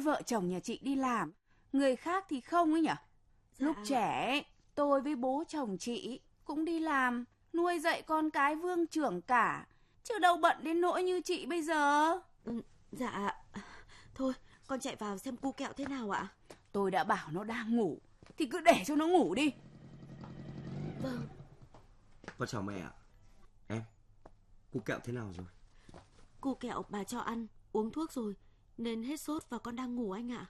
vợ chồng nhà chị đi làm, người khác thì không ấy nhở? Dạ. Lúc trẻ, tôi với bố chồng chị cũng đi làm, nuôi dạy con cái vương trưởng cả, chứ đâu bận đến nỗi như chị bây giờ. Dạ, thôi con chạy vào xem cu kẹo thế nào ạ. Tôi đã bảo nó đang ngủ, thì cứ để cho nó ngủ đi. Vâng. Con chào mẹ ạ. Em, cu kẹo thế nào rồi? Cu kẹo bà cho ăn, uống thuốc rồi, nên hết sốt và con đang ngủ anh ạ.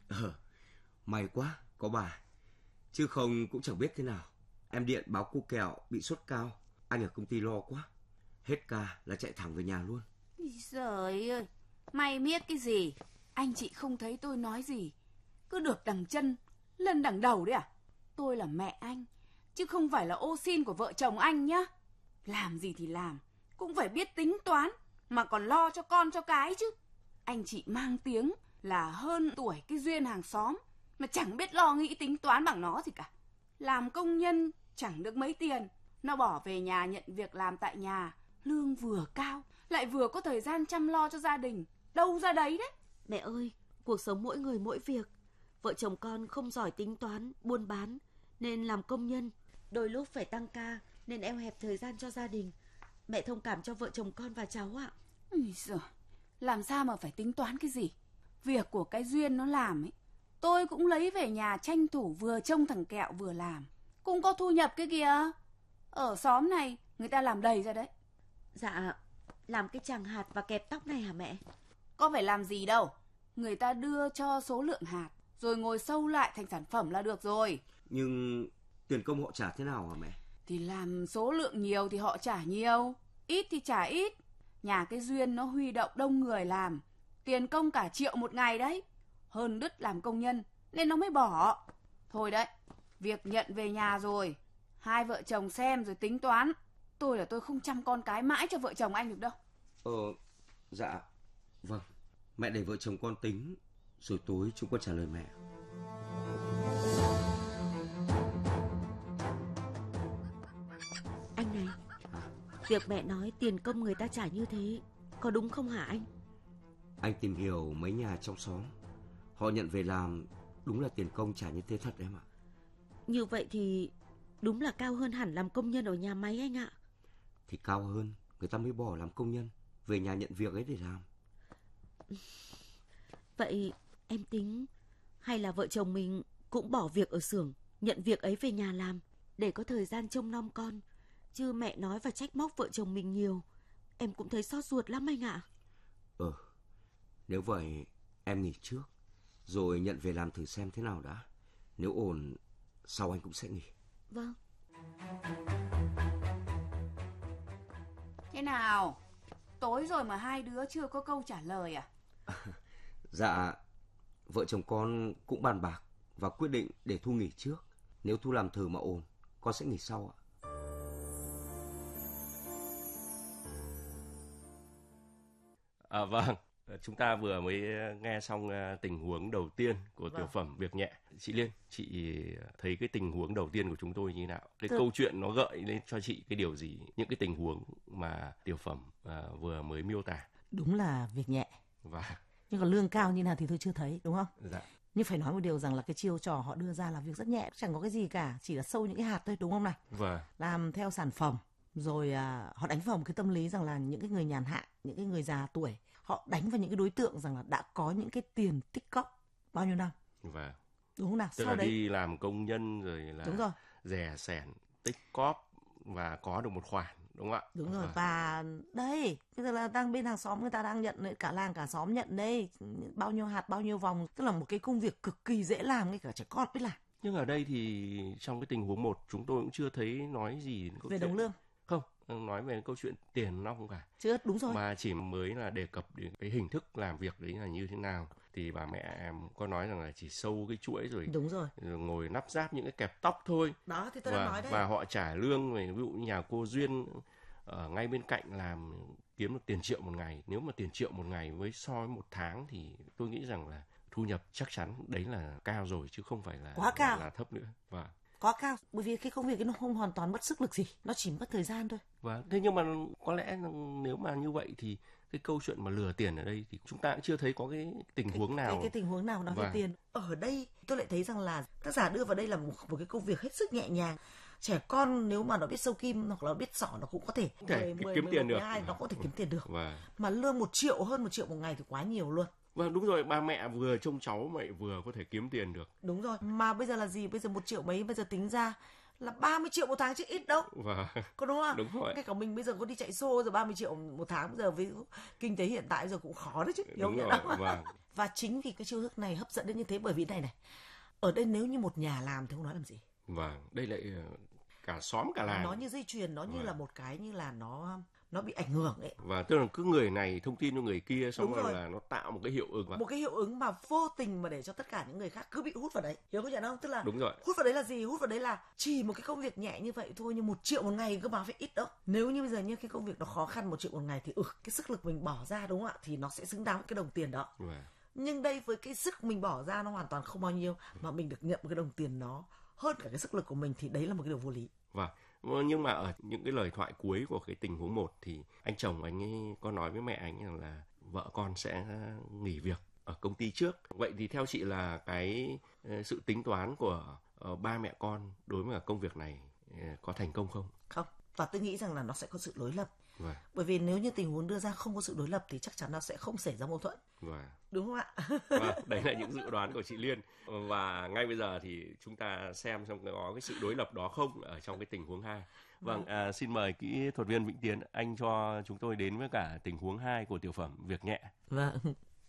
May quá, có bà. Chứ không cũng chẳng biết thế nào. Em điện báo cu kẹo bị sốt cao, anh ở công ty lo quá. Hết ca là chạy thẳng về nhà luôn. Giời ơi, mày biết cái gì? Anh chị không thấy tôi nói gì, cứ được đằng chân lên đằng đầu đấy à? Tôi là mẹ anh, chứ không phải là ô xin của vợ chồng anh nhá. Làm gì thì làm, cũng phải biết tính toán, mà còn lo cho con cho cái chứ. Anh chị mang tiếng là hơn tuổi cái Duyên hàng xóm, mà chẳng biết lo nghĩ tính toán bằng nó gì cả. Làm công nhân chẳng được mấy tiền, nó bỏ về nhà nhận việc làm tại nhà, lương vừa cao, lại vừa có thời gian chăm lo cho gia đình, đâu ra đấy đấy. Mẹ ơi, cuộc sống mỗi người mỗi việc. Vợ chồng con không giỏi tính toán, buôn bán, nên làm công nhân. Đôi lúc phải tăng ca, nên eo hẹp thời gian cho gia đình. Mẹ thông cảm cho vợ chồng con và cháu ạ. Ôi giời, làm sao mà phải tính toán cái gì? Việc của cái Duyên nó làm ấy, tôi cũng lấy về nhà tranh thủ vừa trông thằng Kẹo vừa làm, cũng có thu nhập cái kìa. Ở xóm này người ta làm đầy ra đấy. Dạ, làm cái chàng hạt và kẹp tóc này hả mẹ? Có phải làm gì đâu, người ta đưa cho số lượng hạt, rồi ngồi sâu lại thành sản phẩm là được rồi. Nhưng tiền công họ trả thế nào hả mẹ? Thì làm số lượng nhiều thì họ trả nhiều, ít thì trả ít. Nhà cái Duyên nó huy động đông người làm, tiền công cả 1 triệu một ngày đấy. Hơn đứt làm công nhân nên nó mới bỏ. Thôi đấy, việc nhận về nhà rồi, hai vợ chồng xem rồi tính toán. Tôi không chăm con cái mãi cho vợ chồng anh được đâu. Dạ, vâng. Mẹ để vợ chồng con tính, rồi tối chúng con trả lời mẹ. Anh này, việc mẹ nói tiền công người ta trả như thế, có đúng không hả anh? Anh tìm hiểu mấy nhà trong xóm, họ nhận về làm đúng là tiền công trả như thế thật em ạ. Như vậy thì đúng là cao hơn hẳn làm công nhân ở nhà máy anh ạ. Thì cao hơn, người ta mới bỏ làm công nhân, về nhà nhận việc ấy để làm. Vậy em tính hay là vợ chồng mình cũng bỏ việc ở xưởng, nhận việc ấy về nhà làm để có thời gian trông nom con. Chứ mẹ nói và trách móc vợ chồng mình nhiều, em cũng thấy xót ruột lắm anh ạ. Nếu vậy em nghỉ trước, rồi nhận về làm thử xem thế nào đã. Nếu ổn, sau anh cũng sẽ nghỉ. Vâng. Thế nào? Tối rồi mà hai đứa chưa có câu trả lời à? Dạ, vợ chồng con cũng bàn bạc và quyết định để Thu nghỉ trước. Nếu Thu làm thử mà ổn, con sẽ nghỉ sau ạ. Vâng, chúng ta vừa mới nghe xong tình huống đầu tiên của tiểu phẩm Việc Nhẹ. Chị Liên, chị thấy cái tình huống đầu tiên của chúng tôi như thế nào? Cái câu chuyện nó gợi lên cho chị cái điều gì? Những cái tình huống mà tiểu phẩm vừa mới miêu tả. Đúng là việc nhẹ. Và nhưng còn lương cao như nào thì tôi chưa thấy, đúng không? Dạ. Nhưng phải nói một điều rằng là cái chiêu trò họ đưa ra là việc rất nhẹ, chẳng có cái gì cả, chỉ là sâu những cái hạt thôi, đúng không này? Vâng. Làm theo sản phẩm, rồi họ đánh vào một cái tâm lý rằng là những cái người nhàn hạ, những cái người già tuổi, họ đánh vào những cái đối tượng rằng là đã có những cái tiền tích cóp bao nhiêu năm. Vâng. Đúng không nào? Tức sau là đấy đi làm công nhân rồi là đúng rồi, rẻ sẻn, tích cóp và có được một khoản, đúng không ạ? Đúng rồi. Và đây bây giờ là đang bên hàng xóm người ta đang nhận, cả làng cả xóm nhận đây, bao nhiêu hạt bao nhiêu vòng, tức là một cái công việc cực kỳ dễ làm, ngay cả trẻ con biết làm. Nhưng ở đây thì trong cái tình huống 1 chúng tôi cũng chưa thấy nói gì về đồng lương. Không, nói về câu chuyện tiền nong cả. Chưa, đúng rồi. Mà chỉ mới là đề cập đến cái hình thức làm việc đấy là như thế nào. Thì bà mẹ em có nói rằng là chỉ sâu cái chuỗi rồi. Đúng rồi. Rồi ngồi nắp ráp những cái kẹp tóc thôi. Đó thì tôi đã nói đấy. Và họ trả lương, ví dụ như nhà cô Duyên ở ngay bên cạnh làm kiếm được tiền 1 triệu một ngày. Nếu mà tiền 1 triệu một ngày với so với 1 tháng thì tôi nghĩ rằng là thu nhập chắc chắn đấy là cao rồi chứ không phải là quá cao, là thấp nữa. Và quá cao, bởi vì cái công việc ấy nó không hoàn toàn mất sức lực gì, nó chỉ mất thời gian thôi. Và thế nhưng mà có lẽ nếu mà như vậy thì cái câu chuyện mà lừa tiền ở đây thì chúng ta cũng chưa thấy có cái tình huống nào. Cái tình huống nào nói về tiền. Ở đây tôi lại thấy rằng là tác giả đưa vào đây là một cái công việc hết sức nhẹ nhàng. Trẻ con nếu mà nó biết sâu kim hoặc là biết xỏ nó cũng có thể kiếm tiền được. Nó có thể kiếm tiền được. Và mà lương 1 triệu, hơn 1 triệu một ngày thì quá nhiều luôn. Vâng, đúng rồi, ba mẹ vừa trông cháu mà vừa có thể kiếm tiền được. Đúng rồi, mà bây giờ là gì? Bây giờ 1 triệu mấy, bây giờ tính ra là 30 triệu một tháng chứ ít đâu. Có đúng không? Đúng rồi. Ngay cả mình bây giờ có đi chạy xô rồi 30 triệu một tháng bây giờ với kinh tế hiện tại bây giờ cũng khó đấy chứ. Đúng rồi, vâng. Và chính vì cái chiêu thức này hấp dẫn đến như thế, bởi vì này. Ở đây nếu như một nhà làm thì không nói làm gì. Vâng, đây lại cả xóm cả làng. Nó như dây chuyền, nó như là một cái như là nó bị ảnh hưởng ấy. Và tức là cứ người này thông tin cho người kia, xong rồi là nó tạo một cái hiệu ứng. Một cái hiệu ứng mà vô tình mà để cho tất cả những người khác cứ bị hút vào đấy. Hiểu có nhận không? Tức là đúng rồi. Hút vào đấy là gì? Hút vào đấy là chỉ một cái công việc nhẹ như vậy thôi, nhưng 1 triệu một ngày cơ mà phải ít đâu. Nếu như bây giờ như cái công việc nó khó khăn 1 triệu một ngày thì cái sức lực mình bỏ ra đúng không ạ? Thì nó sẽ xứng đáng với cái đồng tiền đó. Nhưng đây với cái sức mình bỏ ra nó hoàn toàn không bao nhiêu, mà mình được nhận một cái đồng tiền nó hơn cả cái sức lực của mình, thì đấy là một cái điều vô lý. Vâng. Nhưng mà ở những cái lời thoại cuối của cái tình huống 1 thì anh chồng anh ấy có nói với mẹ anh rằng là vợ con sẽ nghỉ việc ở công ty trước. Vậy thì theo chị là cái sự tính toán của ba mẹ con đối với công việc này có thành công không? Không. Và tôi nghĩ rằng là nó sẽ có sự đối lập. Bởi vì nếu như tình huống đưa ra không có sự đối lập thì chắc chắn nó sẽ không xảy ra mâu thuẫn. Đúng không ạ? Đấy là những dự đoán của chị Liên. Và ngay bây giờ thì chúng ta xem có cái sự đối lập đó không ở trong cái tình huống 2. Xin mời kỹ thuật viên Vĩnh Tiến, anh cho chúng tôi đến với cả tình huống 2 của tiểu phẩm Việc Nhẹ. Vâng.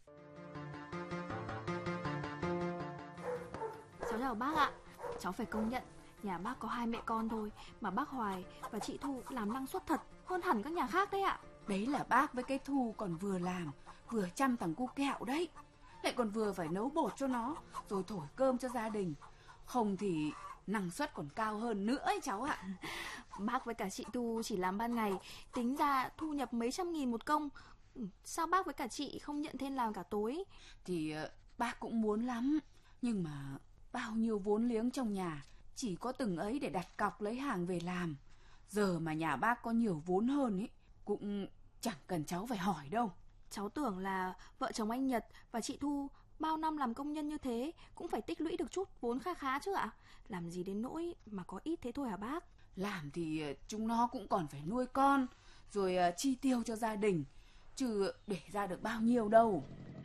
Cháu chào bác ạ. Cháu phải công nhận, nhà bác có 2 mẹ con thôi mà bác Hoài và chị Thu làm năng suất thật hơn hẳn các nhà khác đấy ạ. Đấy là bác với cái Thu còn vừa làm vừa chăm thằng cu kẹo đấy, lại còn vừa phải nấu bột cho nó rồi thổi cơm cho gia đình, không thì năng suất còn cao hơn nữa ấy cháu ạ. Bác với cả chị Thu chỉ làm ban ngày, tính ra thu nhập mấy trăm nghìn một công. Sao bác với cả chị không nhận thêm làm cả tối? Thì bác cũng muốn lắm, nhưng mà bao nhiêu vốn liếng trong nhà chỉ có từng ấy để đặt cọc lấy hàng về làm. Giờ mà nhà bác có nhiều vốn hơn ấy, cũng chẳng cần cháu phải hỏi đâu. Cháu tưởng là vợ chồng anh Nhật và chị Thu bao năm làm công nhân như thế cũng phải tích lũy được chút vốn kha khá chứ ạ. Làm gì đến nỗi mà có ít thế thôi hả bác? Làm thì chúng nó cũng còn phải nuôi con, rồi chi tiêu cho gia đình, chứ để ra được bao nhiêu đâu.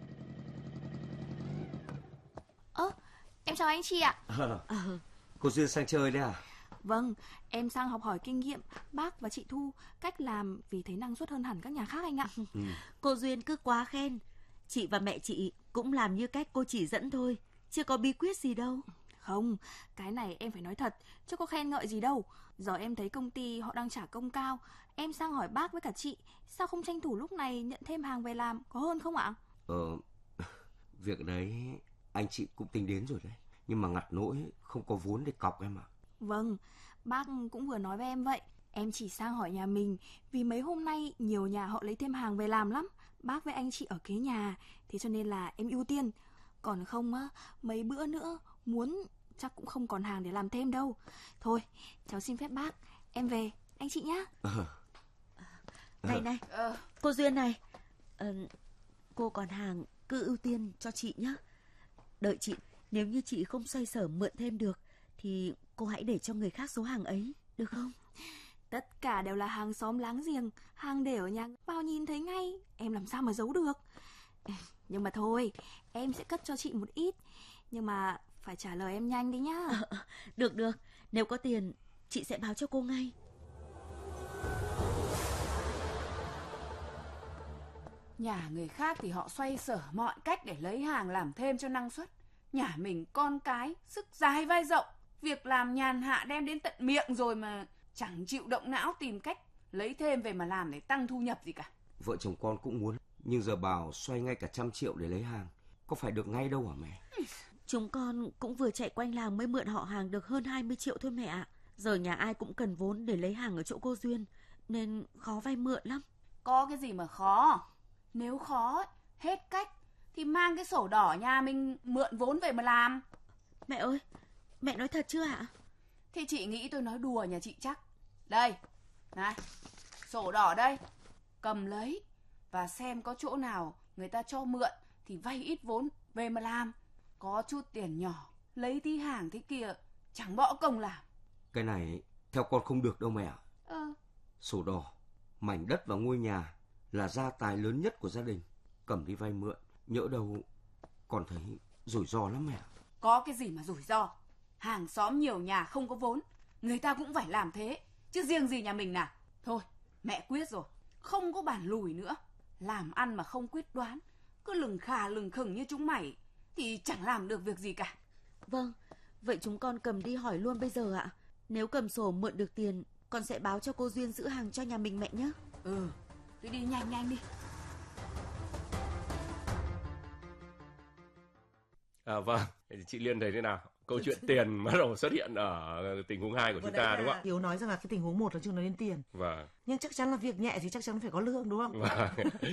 Em chào anh chị ạ. Cô Duyên sang chơi đấy à? Vâng, em sang học hỏi kinh nghiệm bác và chị Thu cách làm vì thấy năng suất hơn hẳn các nhà khác anh ạ. Cô Duyên cứ quá khen. Chị và mẹ chị cũng làm như cách cô chỉ dẫn thôi, chưa có bí quyết gì đâu. Không, cái này em phải nói thật, chứ có khen ngợi gì đâu. Giờ em thấy công ty họ đang trả công cao, em sang hỏi bác với cả chị, sao không tranh thủ lúc này nhận thêm hàng về làm, có hơn không ạ? Việc đấy anh chị cũng tính đến rồi đấy, nhưng mà ngặt nỗi không có vốn để cọc em ạ. Vâng, bác cũng vừa nói với em vậy. Em chỉ sang hỏi nhà mình vì mấy hôm nay nhiều nhà họ lấy thêm hàng về làm lắm. Bác với anh chị ở kế nhà, thế cho nên là em ưu tiên. Còn không á, mấy bữa nữa muốn chắc cũng không còn hàng để làm thêm đâu. Thôi, cháu xin phép bác, em về, anh chị nhá. Này, cô Duyên này, cô còn hàng cứ ưu tiên cho chị nhá. Đợi chị, nếu như chị không xoay sở mượn thêm được thì cô hãy để cho người khác số hàng ấy, được không? Tất cả đều là hàng xóm láng giềng, hàng để ở nhà vào nhìn thấy ngay, em làm sao mà giấu được. Nhưng mà thôi, em sẽ cất cho chị một ít, nhưng mà phải trả lời em nhanh đi nhá. Được, nếu có tiền chị sẽ báo cho cô ngay. Nhà người khác thì họ xoay sở mọi cách để lấy hàng làm thêm cho năng suất. Nhà mình con cái, sức dài vai rộng, việc làm nhàn hạ đem đến tận miệng rồi mà chẳng chịu động não tìm cách lấy thêm về mà làm để tăng thu nhập gì cả. Vợ chồng con cũng muốn, nhưng giờ bảo xoay ngay cả 100 triệu để lấy hàng, có phải được ngay đâu hả mẹ? Chúng con cũng vừa chạy quanh làng mới mượn họ hàng được hơn 20 triệu thôi mẹ ạ. Giờ nhà ai cũng cần vốn để lấy hàng ở chỗ cô Duyên, nên khó vay mượn lắm. Có cái gì mà khó? Nếu khó hết cách thì mang cái sổ đỏ nhà mình mượn vốn về mà làm. Mẹ ơi, mẹ nói thật chưa ạ? Thì chị nghĩ tôi nói đùa nhà chị chắc. Đây, này, sổ đỏ đây, cầm lấy và xem có chỗ nào người ta cho mượn thì vay ít vốn về mà làm. Có chút tiền nhỏ, lấy tí hàng thế kia, chẳng bỏ công làm. Cái này theo con không được đâu mẹ. Sổ đỏ, mảnh đất và ngôi nhà là gia tài lớn nhất của gia đình. Cầm đi vay mượn, nhỡ đâu con thấy rủi ro lắm mẹ. Có cái gì mà rủi ro? Hàng xóm nhiều nhà không có vốn, người ta cũng phải làm thế, chứ riêng gì nhà mình nào. Thôi, mẹ quyết rồi, không có bàn lùi nữa. Làm ăn mà không quyết đoán, cứ lừng khà lừng khừng như chúng mày thì chẳng làm được việc gì cả. Vâng, vậy chúng con cầm đi hỏi luôn bây giờ ạ. Nếu cầm sổ mượn được tiền, con sẽ báo cho cô Duyên giữ hàng cho nhà mình mẹ nhé. Cứ đi nhanh đi. Vâng, chị Liên thấy thế nào? Câu chuyện tiền bắt đầu xuất hiện ở tình huống 2 của chúng ta đúng không ạ? Hiếu nói rằng là cái tình huống 1 là chưa nói đến tiền. Vâng. Nhưng chắc chắn là việc nhẹ thì chắc chắn phải có lương đúng không? Vâng.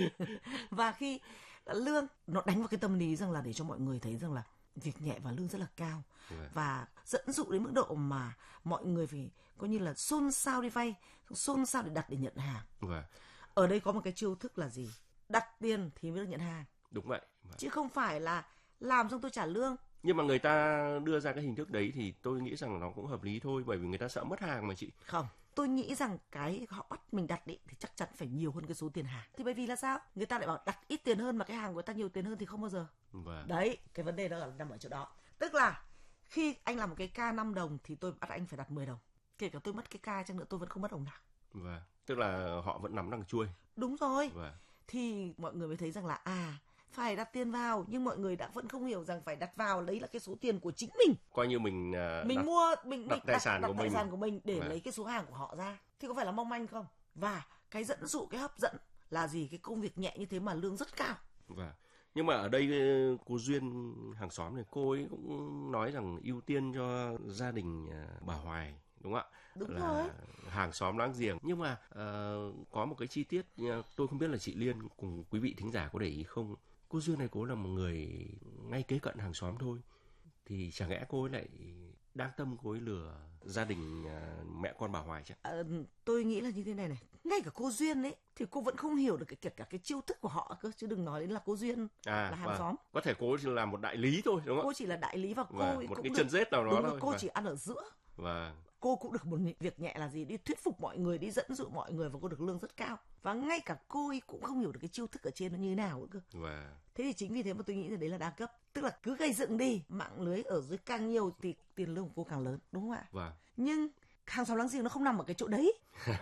Và khi lương nó đánh vào cái tâm lý rằng là để cho mọi người thấy rằng là việc nhẹ và lương rất là cao. Và dẫn dụ đến mức độ mà mọi người phải coi như là xôn xao đi vay, xôn xao để đặt để nhận hàng. Ở đây có một cái chiêu thức là gì? Đặt tiền thì mới được nhận hàng. Đúng vậy. Chứ không phải là làm xong tôi trả lương. Nhưng mà người ta đưa ra cái hình thức đấy thì tôi nghĩ rằng nó cũng hợp lý thôi, bởi vì người ta sợ mất hàng mà chị. Không, tôi nghĩ rằng cái họ bắt mình đặt đi thì chắc chắn phải nhiều hơn cái số tiền hàng. Thì bởi vì là sao? Người ta lại bảo đặt ít tiền hơn mà cái hàng của người ta nhiều tiền hơn thì không bao giờ. Đấy, cái vấn đề đó là nằm ở chỗ đó. Tức là khi anh làm một cái ca 5 đồng thì tôi bắt anh phải đặt 10 đồng. Kể cả tôi mất cái ca chăng nữa tôi vẫn không mất đồng nào. Tức là họ vẫn nắm đằng chuôi. Đúng rồi. Thì mọi người mới thấy rằng là phải đặt tiền vào, nhưng mọi người đã vẫn không hiểu rằng phải đặt vào lấy là cái số tiền của chính mình. Coi như mình đặt tài sản của mình để lấy cái số hàng của họ ra. Thì có phải là mong manh không? Và cái dẫn dụ, cái hấp dẫn là gì? Cái công việc nhẹ như thế mà lương rất cao. Nhưng mà ở đây cô Duyên hàng xóm này, cô ấy cũng nói rằng ưu tiên cho gia đình bà Hoài, đúng không ạ? Đúng là rồi. Hàng xóm láng giềng. Nhưng mà có một cái chi tiết tôi không biết là chị Liên cùng quý vị thính giả có để ý không. Cô Duyên này cô là một người ngay kế cận hàng xóm thôi. Thì chẳng lẽ cô ấy lại đang tâm cô ấy lừa gia đình mẹ con bà Hoài chứ? Tôi nghĩ là như thế này. Ngay cả cô Duyên ấy thì cô vẫn không hiểu được cả cái chiêu thức của họ cơ, chứ đừng nói đến là cô Duyên là hàng xóm. Có thể cô chỉ là một đại lý thôi đúng không? Cô chỉ là đại lý và cô ấy một cũng cái được, chân rết nào đó thôi. Cô chỉ ăn ở giữa. Cô cũng được một việc nhẹ là gì? Đi thuyết phục mọi người, đi dẫn dụ mọi người, và cô được lương rất cao. Và ngay cả cô ấy cũng không hiểu được cái chiêu thức ở trên nó như thế nào cơ. Thế thì chính vì thế mà tôi nghĩ là đấy là đa cấp. Tức là cứ gây dựng đi, mạng lưới ở dưới càng nhiều thì tiền lương của cô càng lớn, đúng không ạ? Nhưng hàng xóm láng giềng nó không nằm ở cái chỗ đấy.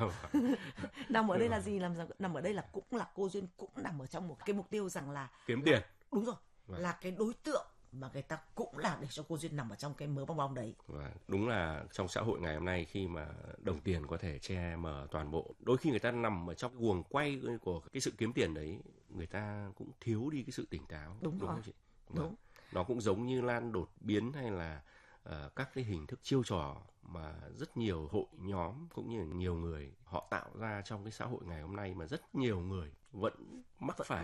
Nằm ở đây là gì? Nằm ở đây là cũng là cô Duyên cũng nằm ở trong một cái mục tiêu rằng là kiếm tiền. Đúng rồi. Là cái đối tượng mà người ta cũng là để cho cô Duyên nằm ở trong cái mớ bong bóng đấy. Đúng là trong xã hội ngày hôm nay, khi mà đồng tiền có thể che mờ toàn bộ, đôi khi người ta nằm ở trong guồng quay của cái sự kiếm tiền đấy, người ta cũng thiếu đi cái sự tỉnh táo. Đúng rồi. Không chị? Đúng. Nó cũng giống như lan đột biến hay là các cái hình thức chiêu trò mà rất nhiều hội nhóm cũng như nhiều người họ tạo ra trong cái xã hội ngày hôm nay, mà rất nhiều người vẫn mắc phải.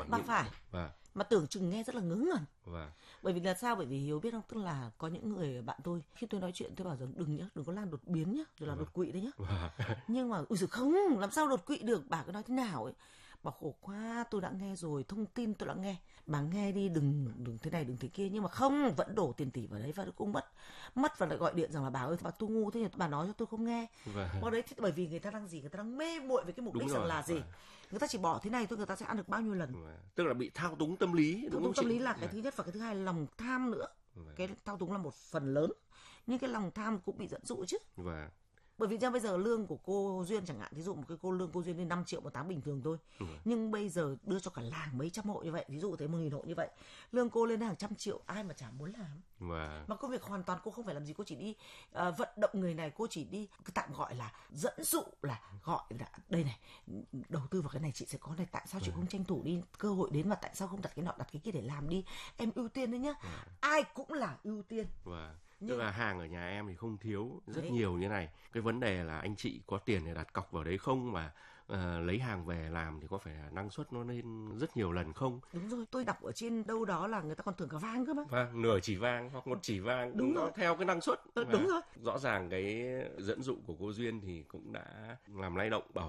Mà tưởng chừng nghe rất là ngớ ngẩn. Bởi vì là sao? Bởi vì Hiếu biết không, tức là có những người bạn tôi, khi tôi nói chuyện tôi bảo rằng đừng có lan đột biến nhá, rồi là đột quỵ đấy nhá. Nhưng mà không, làm sao đột quỵ được, bà cứ nói thế nào ấy. Bảo khổ quá, tôi đã nghe rồi, thông tin tôi đã nghe, bà nghe đi, đừng thế này đừng thế kia, nhưng mà không, vẫn đổ tiền tỷ vào đấy và cũng mất và lại gọi điện rằng là bà ơi, bà tôi ngu thế thì bà nói cho tôi không nghe. Vào đấy thì bởi vì người ta đang gì, người ta đang mê muội với cái mục đích rằng là gì, người ta chỉ bỏ thế này thôi, người ta sẽ ăn được bao nhiêu lần. Tức là bị thao túng tâm lý. Thao túng tâm lý là cái thứ nhất, và cái thứ hai là lòng tham nữa. Cái thao túng là một phần lớn, nhưng cái lòng tham cũng bị dẫn dụ chứ. Bởi vì bây giờ lương của cô Duyên chẳng hạn, ví dụ một cái lương cô Duyên lên 5 triệu một tháng bình thường thôi. Nhưng bây giờ đưa cho cả làng mấy trăm hộ như vậy, ví dụ thế 1.000 hộ như vậy, lương cô lên hàng trăm triệu, ai mà chả muốn làm. Mà công việc hoàn toàn cô không phải làm gì, cô chỉ đi vận động người này, cô chỉ đi tạm gọi là dẫn dụ, là gọi là đây này, đầu tư vào cái này chị sẽ có này, tại sao chị không tranh thủ đi cơ hội đến, và tại sao không đặt cái nọ đặt cái kia để làm đi, em ưu tiên đấy nhá. Ai cũng là ưu tiên. Tức là hàng ở nhà em thì không thiếu rất nhiều như này. Cái vấn đề là anh chị có tiền để đặt cọc vào đấy không, mà lấy hàng về làm thì có phải là năng suất nó lên rất nhiều lần không? Đúng rồi, tôi đọc ở trên đâu đó là người ta còn thưởng cả vàng cơ mà. Nửa chỉ vàng hoặc một chỉ vàng. Đúng rồi. Theo cái năng suất. Đúng rồi. Rõ ràng cái dẫn dụ của cô Duyên thì cũng đã làm lay động bà Hoài.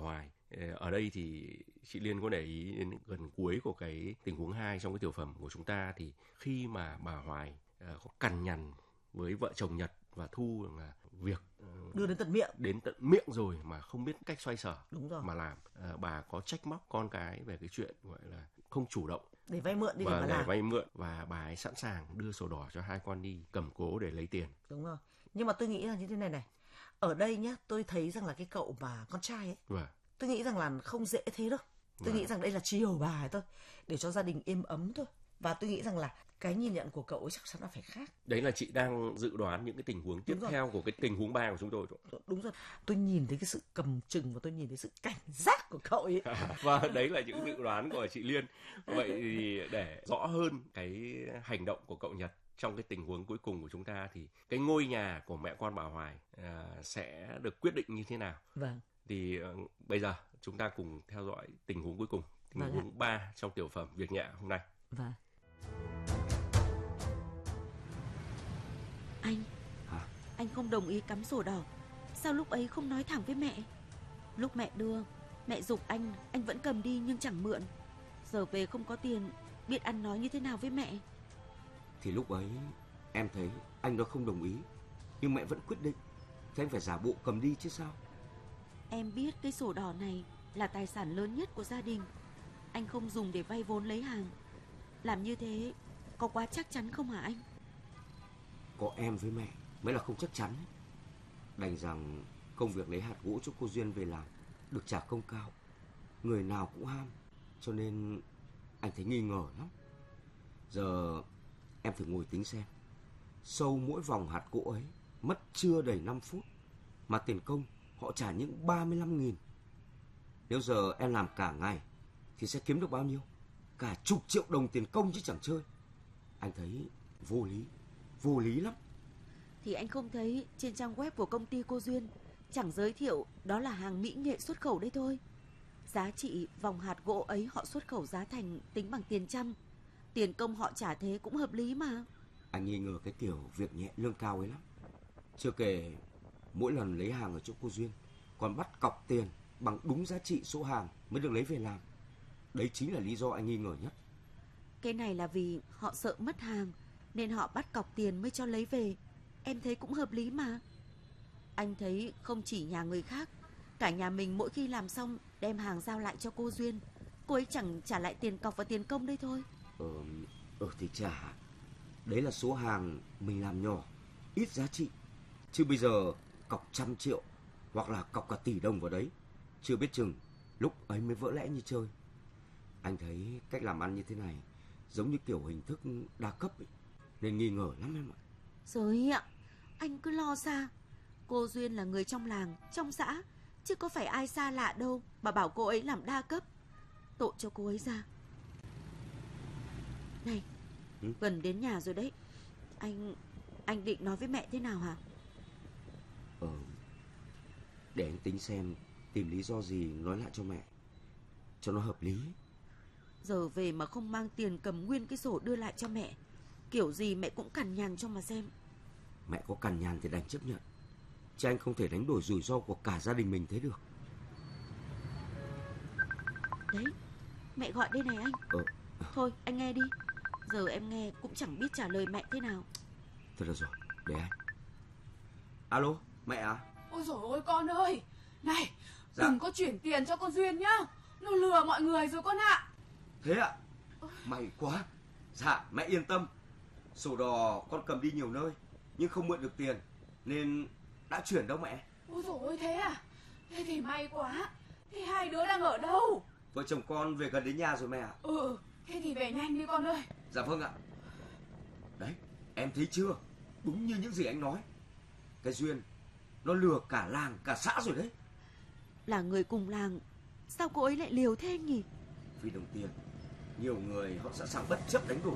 Ở đây thì chị Liên có để ý đến gần cuối của cái tình huống 2 trong cái tiểu phẩm của chúng ta, thì khi mà bà Hoài có cằn nhằn với vợ chồng Nhật và Thu là việc đưa đến tận miệng rồi mà không biết cách xoay sở. Đúng rồi. Mà làm, bà có trách móc con cái về cái chuyện gọi là không chủ động để vay mượn đi để vay mượn, và bà ấy sẵn sàng đưa sổ đỏ cho hai con đi cầm cố để lấy tiền. Đúng rồi. Nhưng mà tôi nghĩ là như thế này, ở đây nhá, tôi thấy rằng là cái cậu mà con trai ấy, tôi nghĩ rằng là không dễ thế đâu. Tôi nghĩ rằng đây là chiều bà ấy thôi, để cho gia đình êm ấm thôi. Và tôi nghĩ rằng là cái nhìn nhận của cậu ấy chắc chắn là phải khác. Đấy là chị đang dự đoán những cái tình huống tiếp theo của cái tình huống 3 của chúng tôi. Đúng rồi. Tôi nhìn thấy cái sự cầm chừng và tôi nhìn thấy sự cảnh giác của cậu ấy. Và đấy là những dự đoán của chị Liên. Vậy thì để rõ hơn cái hành động của cậu Nhật trong cái tình huống cuối cùng của chúng ta, thì cái ngôi nhà của mẹ con bà Hoài sẽ được quyết định như thế nào? Vâng. Thì bây giờ chúng ta cùng theo dõi tình huống cuối cùng, tình huống 3 trong tiểu phẩm Việc Nhẹ hôm nay. Vâng. Anh không đồng ý cắm sổ đỏ, sao lúc ấy không nói thẳng với mẹ? Lúc mẹ đưa, mẹ giục anh vẫn cầm đi nhưng chẳng mượn. Giờ về không có tiền, biết ăn nói như thế nào với mẹ? Thì lúc ấy em thấy anh nó không đồng ý, nhưng mẹ vẫn quyết định, thế anh phải giả bộ cầm đi chứ sao? Em biết cái sổ đỏ này là tài sản lớn nhất của gia đình. Anh không dùng để vay vốn lấy hàng. Làm như thế có quá chắc chắn không hả anh? Có em với mẹ mới là không chắc chắn. Đành rằng công việc lấy hạt gỗ cho cô Duyên về làm được trả công cao, người nào cũng ham, cho nên anh thấy nghi ngờ lắm. Giờ em thử ngồi tính xem, sâu mỗi vòng hạt gỗ ấy mất chưa đầy 5 phút mà tiền công họ trả những 35.000. Nếu giờ em làm cả ngày thì sẽ kiếm được bao nhiêu? Cả chục triệu đồng tiền công chứ chẳng chơi. Anh thấy vô lý lắm. Thì anh không thấy trên trang web của công ty cô Duyên chẳng giới thiệu đó là hàng mỹ nghệ xuất khẩu đấy thôi. Giá trị vòng hạt gỗ ấy họ xuất khẩu giá thành tính bằng tiền trăm. Tiền công họ trả thế cũng hợp lý mà. Anh nghi ngờ cái kiểu việc nhẹ lương cao ấy lắm. Chưa kể mỗi lần lấy hàng ở chỗ cô Duyên còn bắt cọc tiền bằng đúng giá trị số hàng mới được lấy về làm. Đấy chính là lý do anh nghi ngờ nhất. Cái này là vì họ sợ mất hàng nên họ bắt cọc tiền mới cho lấy về. Em thấy cũng hợp lý mà. Anh thấy không chỉ nhà người khác, cả nhà mình mỗi khi làm xong đem hàng giao lại cho cô Duyên, cô ấy chẳng trả lại tiền cọc và tiền công đây thôi. Thì trả. Đấy là số hàng mình làm nhỏ, ít giá trị. Chứ bây giờ cọc 100 triệu hoặc là cọc cả tỷ đồng vào đấy, chưa biết chừng lúc ấy mới vỡ lẽ như chơi. Anh thấy cách làm ăn như thế này giống như kiểu hình thức đa cấp ấy, nên nghi ngờ lắm em ạ. Rồi ạ, anh cứ lo xa. Cô Duyên là người trong làng, trong xã, chứ có phải ai xa lạ đâu mà bảo cô ấy làm đa cấp. Tội cho cô ấy ra. Này, gần đến nhà rồi đấy. Anh định nói với mẹ thế nào hả? Để anh tính xem tìm lý do gì nói lại cho mẹ cho nó hợp lý. Giờ về mà không mang tiền cầm nguyên cái sổ đưa lại cho mẹ, kiểu gì mẹ cũng cằn nhằn cho mà xem. Mẹ có cằn nhằn thì đành chấp nhận, chứ anh không thể đánh đổi rủi ro của cả gia đình mình thế được. Đấy, mẹ gọi đây này anh. Thôi anh nghe đi. Giờ em nghe cũng chẳng biết trả lời mẹ thế nào. Thôi được rồi, để anh. Alo, mẹ à? Ôi dồi ôi con ơi. Này, đừng có chuyển tiền cho con Duyên nhá, nó lừa mọi người rồi con ạ. Thế ạ? May quá. Dạ, mẹ yên tâm. Sổ đỏ con cầm đi nhiều nơi nhưng không mượn được tiền nên đã chuyển đâu mẹ. Ôi dồi ôi thế à? Thế thì may quá. Thế hai đứa đang ở đâu? Vợ chồng con về gần đến nhà rồi mẹ ạ. Thế thì về nhanh đi con ơi. Dạ vâng ạ. Đấy, em thấy chưa? Đúng như những gì anh nói. Cái Duyên nó lừa cả làng cả xã rồi đấy. Là người cùng làng, sao cô ấy lại liều thế anh nhỉ? Vì đồng tiền, nhiều người họ sẵn sàng bất chấp đánh đổi.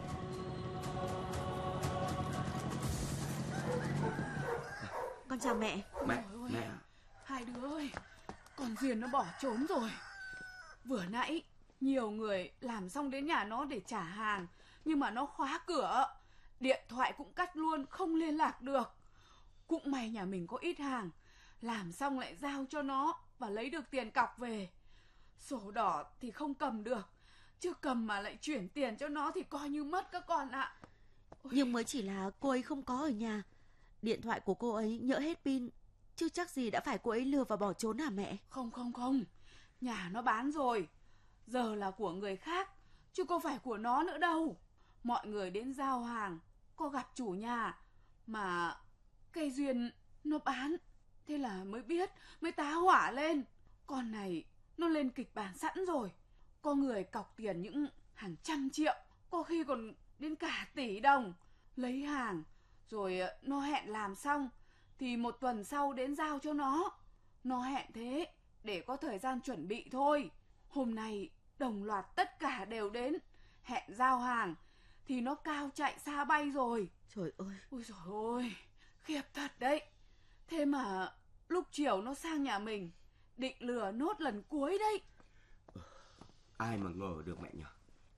Con chào mẹ. Mẹ. Hai đứa ơi, con Duyên nó bỏ trốn rồi. Vừa nãy nhiều người làm xong đến nhà nó để trả hàng, nhưng mà nó khóa cửa, điện thoại cũng cắt luôn, không liên lạc được. Cũng may nhà mình có ít hàng, làm xong lại giao cho nó, và lấy được tiền cọc về. Sổ đỏ thì không cầm được, chứ cầm mà lại chuyển tiền cho nó thì coi như mất các con ạ. Nhưng mới chỉ là cô ấy không có ở nhà. Điện thoại của cô ấy nhỡ hết pin, chứ chắc gì đã phải cô ấy lừa và bỏ trốn hả mẹ? Không, nhà nó bán rồi. Giờ là của người khác, chứ không phải của nó nữa đâu. Mọi người đến giao hàng, có gặp chủ nhà, mà cây Duyên nó bán. Thế là mới biết, mới tá hỏa lên. Con này nó lên kịch bản sẵn rồi. Có người cọc tiền những hàng trăm triệu, có khi còn đến cả tỷ đồng. Lấy hàng, rồi nó hẹn làm xong thì 1 tuần sau đến giao cho nó. Nó hẹn thế để có thời gian chuẩn bị thôi. Hôm nay đồng loạt tất cả đều đến, hẹn giao hàng thì nó cao chạy xa bay rồi. Trời ơi. Ôi trời ơi, khiếp thật đấy. Thế mà lúc chiều nó sang nhà mình, định lừa nốt lần cuối đấy. Ai mà ngờ được mẹ nhỉ.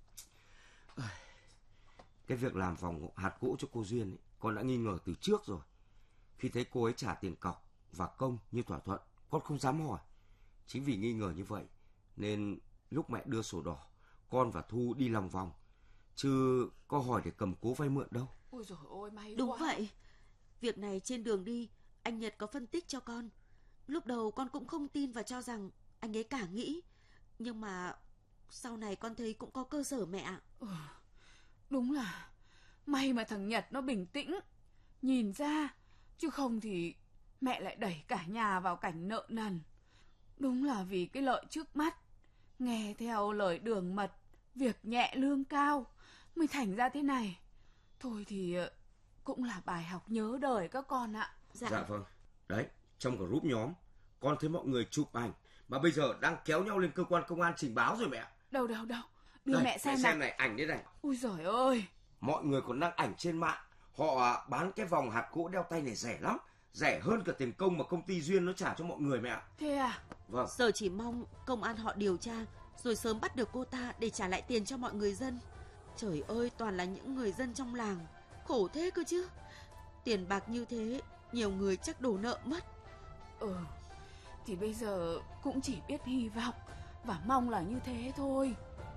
Cái việc làm vòng hạt gỗ cho cô Duyên ấy, con đã nghi ngờ từ trước rồi. Khi thấy cô ấy trả tiền cọc và công như thỏa thuận, con không dám hỏi. Chính vì nghi ngờ như vậy nên lúc mẹ đưa sổ đỏ, con và Thu đi lòng vòng, chứ có hỏi để cầm cố vay mượn đâu. Ôi dồi ôi, may Đúng quá. vậy. Việc này trên đường đi, anh Nhật có phân tích cho con. Lúc đầu con cũng không tin và cho rằng anh ấy cả nghĩ. Nhưng mà sau này con thấy cũng có cơ sở mẹ ạ. Đúng là may mà thằng Nhật nó bình tĩnh, nhìn ra, chứ không thì mẹ lại đẩy cả nhà vào cảnh nợ nần. Đúng là vì cái lợi trước mắt, nghe theo lời đường mật, việc nhẹ lương cao mới thành ra thế này. Thôi thì cũng là bài học nhớ đời các con ạ. Dạ vâng. Đấy, trong group nhóm con thấy mọi người chụp ảnh mà bây giờ đang kéo nhau lên cơ quan công an trình báo rồi mẹ. Đâu đưa đây, mẹ xem này, ảnh đấy này. Ui giời ơi, mọi người còn đăng ảnh trên mạng. Họ bán cái vòng hạt gỗ đeo tay này rẻ lắm, rẻ hơn cả tiền công mà công ty Duyên nó trả cho mọi người mẹ ạ. Thế à? Vâng. Giờ chỉ mong công an họ điều tra rồi sớm bắt được cô ta để trả lại tiền cho mọi người dân. Trời ơi, toàn là những người dân trong làng, khổ thế cơ chứ. Tiền bạc như thế, nhiều người chắc đổ nợ mất. Thì bây giờ cũng chỉ biết hy vọng và mong là như thế thôi.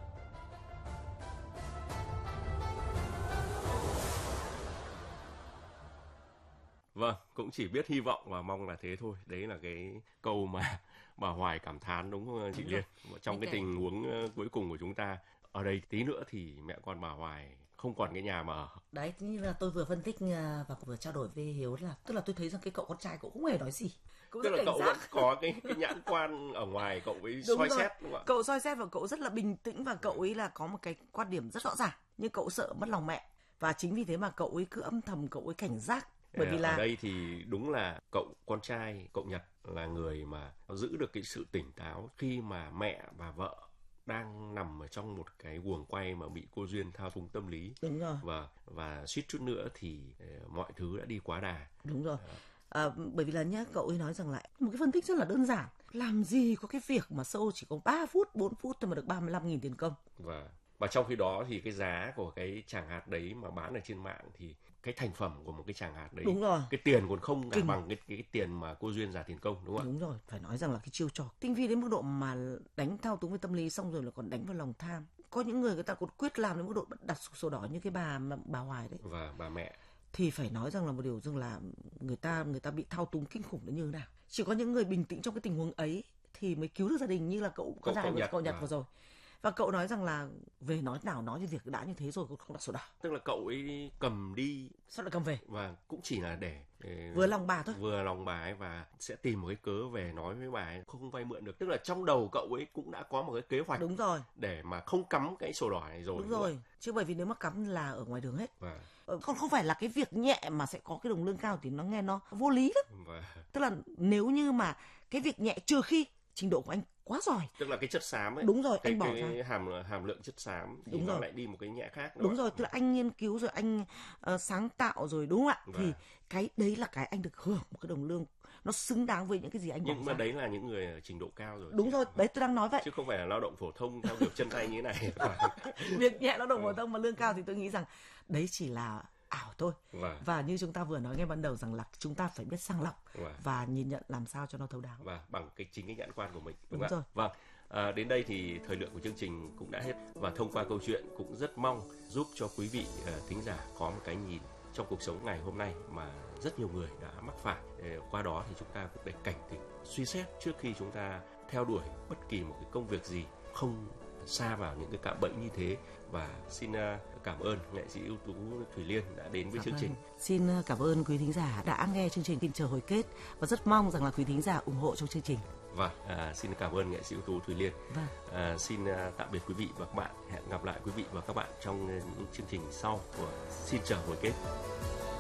Vâng, cũng chỉ biết hy vọng và mong là thế thôi. Đấy là cái câu mà bà Hoài cảm thán, đúng không chị Liên? Trong cái tình huống cuối cùng của chúng ta, ở đây tí nữa thì mẹ con bà Hoài không còn cái nhà mà ở. Đấy, như là tôi vừa phân tích và vừa trao đổi với Hiếu là, tức là tôi thấy rằng cái cậu con trai cậu không hề nói gì. Tức là cậu vẫn có cái nhãn quan ở ngoài, cậu ấy soi xét, đúng không ạ? Cậu soi xét và cậu rất là bình tĩnh và cậu ấy là có một cái quan điểm rất rõ ràng. Nhưng cậu sợ mất lòng mẹ. Và chính vì thế mà cậu ấy cứ âm thầm, cậu ấy cảnh giác. Bởi vì là ở đây thì đúng là cậu con trai, cậu Nhật là người mà giữ được cái sự tỉnh táo khi mà mẹ và vợ đang nằm ở trong một cái guồng quay mà bị cô Duyên thao túng tâm lý. Đúng rồi. Và suýt chút nữa thì mọi thứ đã đi quá đà. Đúng rồi. Bởi vì là nhá, cậu ấy nói rằng lại một cái phân tích rất là đơn giản. Làm gì có cái việc mà show chỉ có 3 phút, 4 phút thôi mà được 35.000 tiền công. Và trong khi đó thì cái giá của cái tràng hạt đấy mà bán ở trên mạng thì cái thành phẩm của một cái tràng hạt đấy, đúng rồi, cái tiền còn không bằng cái tiền mà cô Duyên trả tiền công, đúng không? Đúng rồi, phải nói rằng là cái chiêu trò tinh vi đến mức độ mà đánh thao túng với tâm lý, xong rồi là còn đánh vào lòng tham. Có những người ta còn quyết làm đến mức độ đặt sổ đỏ như cái bà Hoài đấy. Và bà mẹ thì phải nói rằng là một điều rằng là người ta bị thao túng kinh khủng đến như thế nào. Chỉ có những người bình tĩnh trong cái tình huống ấy thì mới cứu được gia đình, như là cậu Nhật vừa rồi. Và cậu nói rằng là về nói như việc đã như thế rồi cũng không đặt sổ đỏ. Tức là cậu ấy cầm đi. Sao lại cầm về? Và cũng chỉ là để vừa lòng bà thôi. Vừa lòng bà ấy và sẽ tìm một cái cớ về nói với bà ấy không vay mượn được. Tức là trong đầu cậu ấy cũng đã có một cái kế hoạch. Đúng rồi. Để mà không cắm cái sổ đỏ này rồi. Đúng rồi. Chứ bởi vì nếu mà cắm là ở ngoài đường hết. Và không phải là cái việc nhẹ mà sẽ có cái đồng lương cao thì nó nghe nó vô lý lắm. Tức là nếu như mà cái việc nhẹ, trừ khi trình độ của anh quá giỏi. Tức là cái chất xám ấy. Đúng rồi, anh bỏ ra. Hàm lượng chất xám thì đúng nó rồi. lại đi một cái nhẹ khác. Đúng rồi, tức là anh nghiên cứu rồi anh sáng tạo rồi, đúng không ạ? Thì cái đấy là cái anh được hưởng một cái đồng lương nó xứng đáng với những cái gì anh bỏ ra. Nhưng mà đấy là những người ở trình độ cao rồi. Đúng rồi, đấy tôi đang nói vậy. Chứ không phải là lao động phổ thông theo kiểu chân tay như thế này. Việc nhẹ lao động phổ thông mà lương cao thì tôi nghĩ rằng đấy chỉ là ảo thôi. Và như chúng ta vừa nói ngay ban đầu rằng là chúng ta phải biết sàng lọc và nhìn nhận làm sao cho nó thấu đáo. Và bằng chính cái nhãn quan của mình. Đúng rồi. Vâng. Đến đây thì thời lượng của chương trình cũng đã hết, và thông qua câu chuyện cũng rất mong giúp cho quý vị thính giả có một cái nhìn trong cuộc sống ngày hôm nay mà rất nhiều người đã mắc phải. Qua đó thì chúng ta cũng để cảnh tỉnh, suy xét trước khi chúng ta theo đuổi bất kỳ một cái công việc gì, không sa vào những cái cạm bẫy như thế. Và xin cảm ơn nghệ sĩ ưu tú Thùy Liên đã đến với chương trình. Xin cảm ơn quý thính giả đã nghe chương trình Tin Chờ Hồi Kết, và rất mong rằng là quý thính giả ủng hộ trong chương trình. Vâng, xin cảm ơn nghệ sĩ ưu tú Thùy Liên. Xin tạm biệt quý vị và các bạn. Hẹn gặp lại quý vị và các bạn trong những chương trình sau của Xin Chờ Hồi Kết.